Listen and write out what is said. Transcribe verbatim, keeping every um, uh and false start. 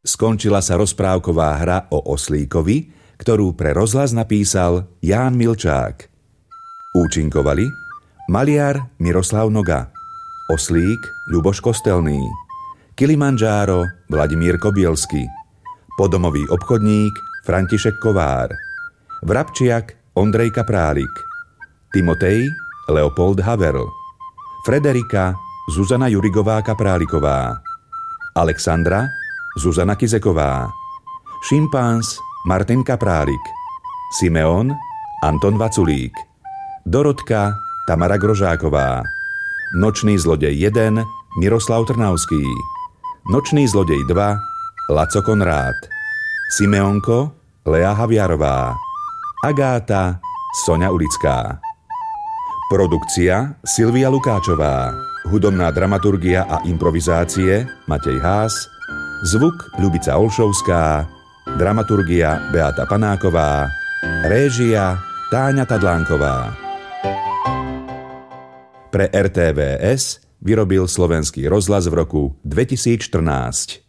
Skončila sa rozprávková hra o oslíkovi, ktorú pre rozhlas napísal Ján Milčák. Účinkovali maliar Miroslav Noga, oslík Ľuboš Kostelný, Kilimandžáro Vladimír Kobielsky, podomový obchodník František Kovár, vrabčiak Ondrej Kaprálik, Timotej Leopold Haverl, Frederika Zuzana Jurigová Kapráliková, Alexandra Zuzana Kizeková, Šimpáns Martin Kaprálik, Simeon Anton Vaculík, Dorotka Tamara Grožáková, Nočný zlodej jeden Miroslav Trnavský, Nočný zlodej dva Laco Konrád, Simeonko Lea Haviarová, Agáta Soňa Ulická. Produkcia Silvia Lukáčová, hudobná dramaturgia a improvizácie Matej Hás, zvuk Ľubica Olšovská, dramaturgia Beata Panáková, réžia Táňa Tadlánková. Pre er té vé es vyrobil Slovenský rozhlas v roku dvetisícštrnásť.